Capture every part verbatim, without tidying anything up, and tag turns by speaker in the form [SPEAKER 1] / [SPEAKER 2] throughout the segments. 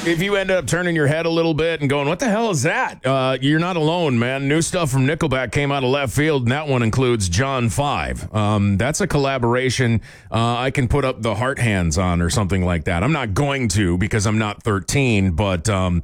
[SPEAKER 1] if you end up turning your head a little bit and going, what the hell is that? Uh, you're not alone, man. New stuff from Nickelback came out of left field, and that one includes John five. Um, that's a collaboration uh, I can put up the heart hands on or something like that. I'm not going to because I'm not thirteen, but um,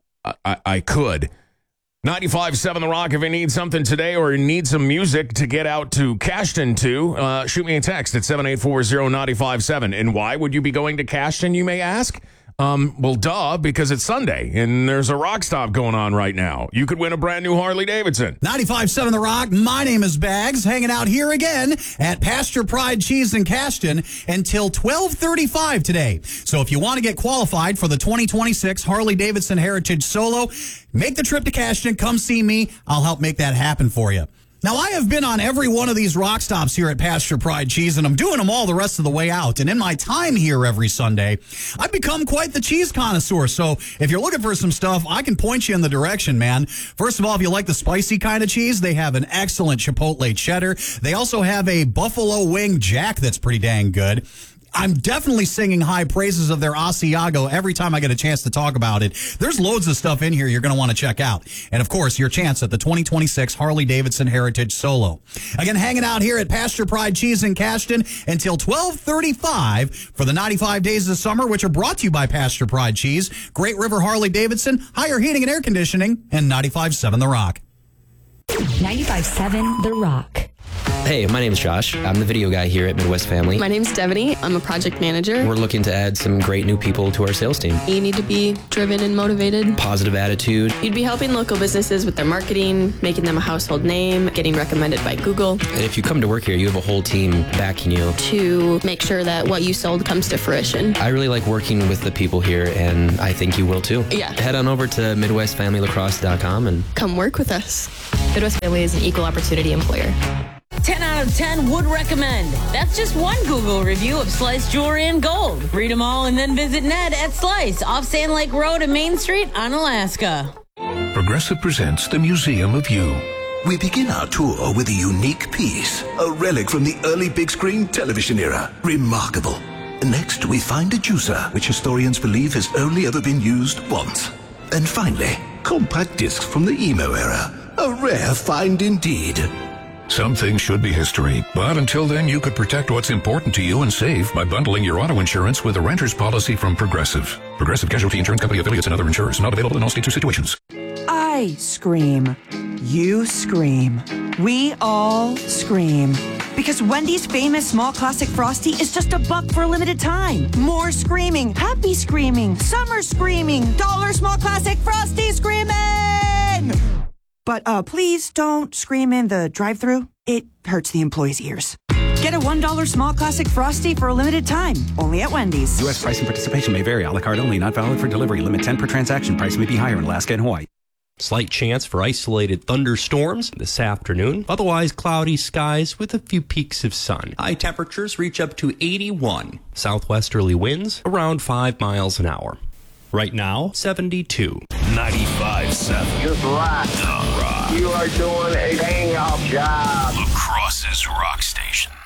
[SPEAKER 1] I, I could. ninety-five point seven The Rock, if you need something today or you need some music to get out to Cashton to, uh, shoot me a text at seven eight four zero nine five seven. And why would you be going to Cashton, you may ask? Um, well, duh, because it's Sunday and there's a rock stop going on right now. You could win a brand new Harley Davidson.
[SPEAKER 2] ninety-five point seven The Rock, my name is Bags, hanging out here again at Pasture Pride Cheese in Cashton until twelve thirty-five today. So if you want to get qualified for the twenty twenty-six Harley Davidson Heritage Solo, make the trip to Cashton, come see me. I'll help make that happen for you. Now, I have been on every one of these rock stops here at Pasture Pride Cheese, and I'm doing them all the rest of the way out. And in my time here every Sunday, I've become quite the cheese connoisseur. So if you're looking for some stuff, I can point you in the direction, man. First of all, if you like the spicy kind of cheese, they have an excellent Chipotle cheddar. They also have a buffalo wing jack that's pretty dang good. I'm definitely singing high praises of their Asiago every time I get a chance to talk about it. There's loads of stuff in here you're going to want to check out. And, of course, your chance at the twenty twenty-six Harley-Davidson Heritage Solo. Again, hanging out here at Pasture Pride Cheese in Cashton until twelve thirty-five for the ninety-five Days of Summer, which are brought to you by Pasture Pride Cheese, Great River Harley-Davidson, Higher Heating and Air Conditioning, and ninety-five point seven The Rock.
[SPEAKER 3] ninety-five point seven The Rock.
[SPEAKER 4] Hey, my name's Josh. I'm the video guy here at Midwest Family.
[SPEAKER 5] My name's Devaney. I'm a project manager.
[SPEAKER 4] We're looking to add some great new people to our sales team.
[SPEAKER 5] You need to be driven and motivated.
[SPEAKER 4] Positive attitude.
[SPEAKER 5] You'd be helping local businesses with their marketing, making them a household name, getting recommended by Google.
[SPEAKER 4] And if you come to work here, you have a whole team backing you.
[SPEAKER 5] To make sure that what you sold comes to fruition.
[SPEAKER 4] I really like working with the people here, and I think you will too.
[SPEAKER 5] Yeah.
[SPEAKER 4] Head on over to midwest family lacrosse dot com and
[SPEAKER 5] come work with us.
[SPEAKER 6] Midwest Family is an equal opportunity employer.
[SPEAKER 7] ten out of ten would recommend. That's just one Google review of Slice Jewelry and Gold. Read them all and then visit Ned at Slice off Sand Lake Road and Main Street on Alaska.
[SPEAKER 8] Progressive presents the Museum of You.
[SPEAKER 9] We begin our tour with a unique piece, a relic from the early big screen television era. Remarkable. Next, we find a juicer, which historians believe has only ever been used once. And finally, compact discs from the emo era. A rare find indeed.
[SPEAKER 8] Some things should be history, but until then, you could protect what's important to you and save by bundling your auto insurance with a renter's policy from Progressive. Progressive Casualty Insurance Company affiliates and other insurers. Not available in all states or situations.
[SPEAKER 10] I scream. You scream. We all scream. Because Wendy's famous small classic Frosty is just a buck for a limited time. More screaming. Happy screaming. Summer screaming. Dollar small classic Frosty screaming! But uh, please don't scream in the drive-thru. It hurts the employees' ears. Get a one dollar small classic Frosty for a limited time. Only at Wendy's.
[SPEAKER 11] U S price and participation may vary. A la carte only. Not valid for delivery. Limit ten per transaction. Price may be higher in Alaska and Hawaii.
[SPEAKER 12] Slight chance for isolated thunderstorms this afternoon. Otherwise, cloudy skies with a few peaks of sun. High temperatures reach up to eighty-one. Southwesterly winds around five miles an hour. Right now, seventy-two.
[SPEAKER 13] ninety-five point seven.
[SPEAKER 14] Just rock.
[SPEAKER 13] The Rock.
[SPEAKER 14] You are doing a dang-off job.
[SPEAKER 13] La Crosse's rock station.